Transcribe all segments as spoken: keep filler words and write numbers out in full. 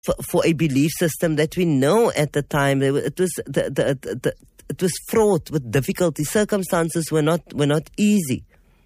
for, for a belief system that we know at the time it was the, the, the, the it was fraught with difficulty. Circumstances were not were not easy.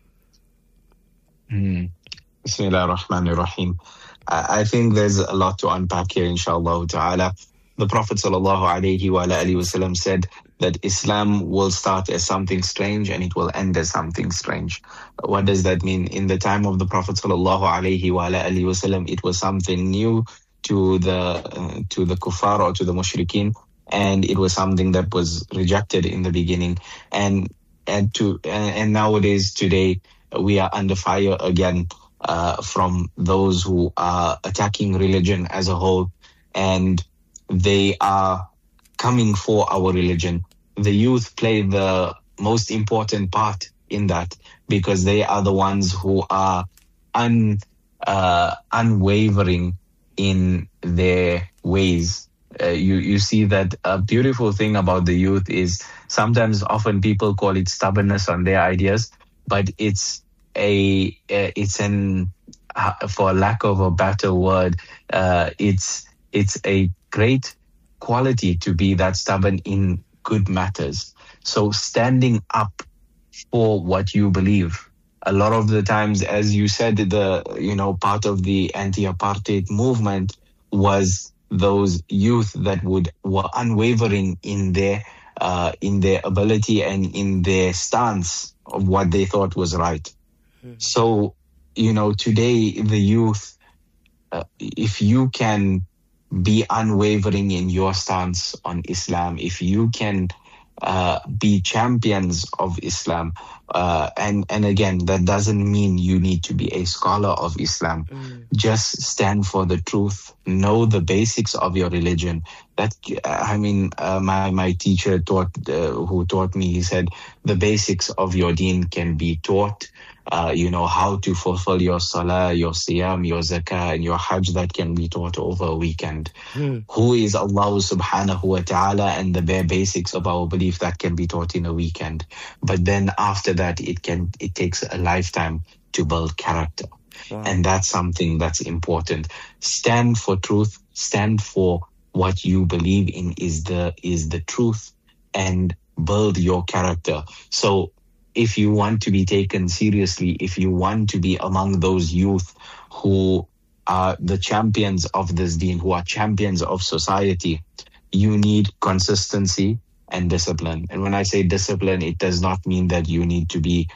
Mm. Bismillah ar-Rahman ar-Rahim. I think there's a lot to unpack here, inshallah ta'ala. The Prophet sallallahu alayhi wa alayhi wasallam said that Islam will start as something strange and it will end as something strange. What does that mean? In the time of the Prophet sallallahu alayhi wa alayhi wasallam, it was something new to the uh, to the kuffar or to the mushrikeen, and it was something that was rejected in the beginning. And and to and nowadays, today, we are under fire again uh, from those who are attacking religion as a whole, and they are coming for our religion. The youth play the most important part in that, because they are the ones who are un, uh, unwavering in their ways. Uh, you, you see that a beautiful thing about the youth is sometimes often people call it stubbornness on their ideas, but it's a, uh, it's an, uh, for lack of a better word, uh, it's, it's a great quality to be that stubborn in good matters. So standing up for what you believe. A lot of the times, as you said, the, you know, part of the anti-apartheid movement was those youth that would were unwavering in their uh, in their ability and in their stance of what they thought was right. Mm-hmm. So, you know, today the youth, uh, if you can be unwavering in your stance on Islam, if you can uh, be champions of Islam, uh, and and again, that doesn't mean you need to be a scholar of Islam. Mm. Just stand for the truth. Know the basics of your religion. That I mean, uh, my my teacher taught, uh, who taught me, he said, the basics of your deen can be taught. Uh, you know, how to fulfill your salah, your siyam, your zakah, and your hajj, that can be taught over a weekend. Mm. Who is Allah subhanahu wa ta'ala, and the bare basics of our belief, that can be taught in a weekend. But then after that, it can it takes a lifetime to build character. Wow. And that's something that's important. Stand for truth, stand for what you believe in is the is the truth, and build your character. So if you want to be taken seriously, if you want to be among those youth who are the champions of this deen, who are champions of society, you need consistency and discipline. And when I say discipline, it does not mean that you need to be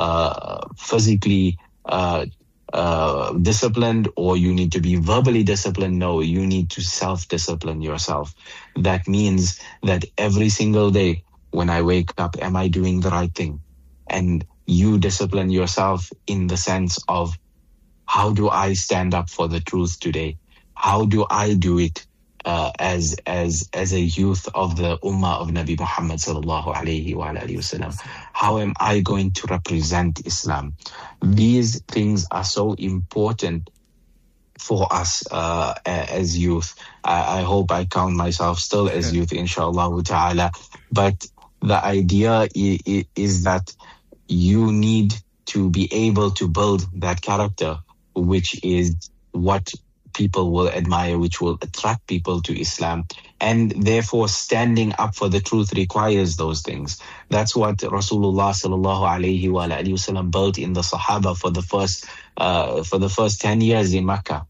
uh, physically uh, uh, disciplined, or you need to be verbally disciplined. No, you need to self-discipline yourself. That means that every single day when I wake up, am I doing the right thing? And you discipline yourself in the sense of, how do I stand up for the truth today? How do I do it uh, as as as a youth of the Ummah of Nabi Muhammad sallallahu alayhi wa alayhi wasallam? How am I going to represent Islam? These things are so important for us uh, as youth. I, I hope I count myself still as youth, inshallah ta'ala. But the idea is, is that you need to be able to build that character, which is what people will admire, which will attract people to Islam. And therefore, standing up for the truth requires those things. That's what Rasulullah sallallahu alayhi wa alayhi wasallam built in the Sahaba for the first uh, for the first ten years in Makkah.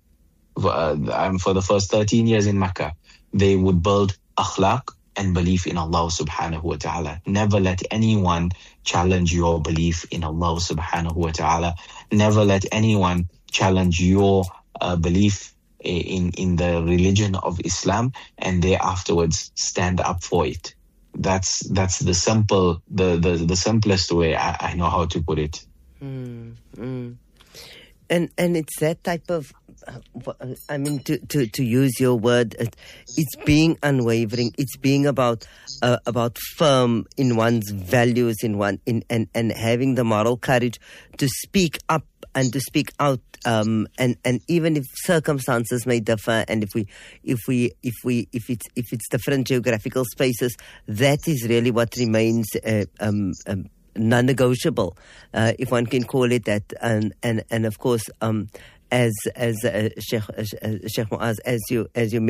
Uh, for the first thirteen years in Makkah, they would build akhlaq and belief in Allah subhanahu wa ta'ala. Never let anyone challenge your belief in Allah subhanahu wa ta'ala. Never let anyone challenge your uh, belief in, in the religion of Islam, and there afterwards stand up for it. That's that's the simple, the, the, the simplest way I, I know how to put it. Mm, mm. And and it's that type of, uh, I mean, to, to, to use your word, it's being unwavering. It's being about uh, about firm in one's values, in one in and, and having the moral courage to speak up and to speak out. Um, and, and even if circumstances may differ, and if we if we if we if it's if it's different geographical spaces, that is really what remains. Uh, um, um, non-negotiable, uh, if one can call it that, and and and of course, um, as as uh, Sheikh uh, Sheikh Muaz, as you as you